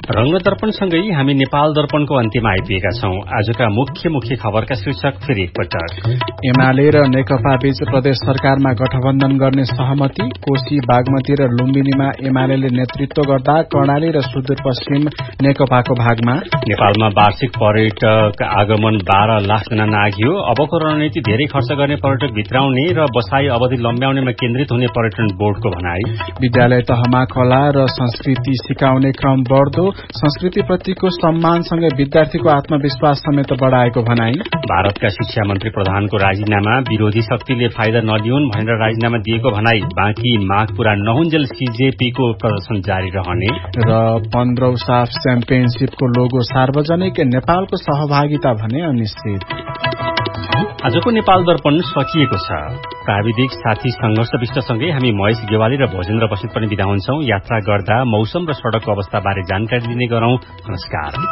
रंग दर्पणसँगै हामी नेपाल दर्पणको अन्त्यमा आइपुगेका छौं। आजका मुख्य खबरका शीर्षक फेरि एकपटक। एमाले र नेकपा बीच प्रदेश सरकारमा गठबन्धन गर्ने सहमति। कोशी, बागमती र लुम्बिनीमा एमाले नेतृत्व गर्दा कर्णाली र सुदूरपश्चिम नेकपाको भागमा। नेपालमा वार्षिक पर्यटक आगमन 12 लाख जना नाघ्यो। अबको रणनीति धेरै खर्च गर्ने पर्यटक भित्राउने र बसाई अवधि लम्ब्याउनेमा केन्द्रित हुने पर्यटन बोर्डको भनाई। विद्यालय तहमा कला र संस्कृति सिकाउने क्रम बढ्दो। संस्कृतिप्रतिको सम्मानसँगै विद्यार्थीको आत्मविश्वास समेत बढाएको भनाई। भारतका शिक्षा मन्त्री प्रधानको राजीनामा विरोधी शक्तिले फाइदा नलिउन् भनेर राजीनामा दिएको भनाई। बाँकी माग पूरा नहुन्जेल सीजेपीको प्रदर्शन जारी रहने। र 15औं साफ च्याम्पियनशीपको लोगो सार्वजनिक, नेपालको सहभागिता भने अनिश्चित। आजको नेपाल दर्पण सकिएको छ। प्राविधिक साथी संघर्ष विष्टसँगै हामी महेश गेवाली र भोजेन्द्र बस्नेत पनि बिदा हुन्छौं। यात्रा गर्दा मौसम र सड़कको अवस्था बारे जानकारी दिने गरौं। नमस्कार।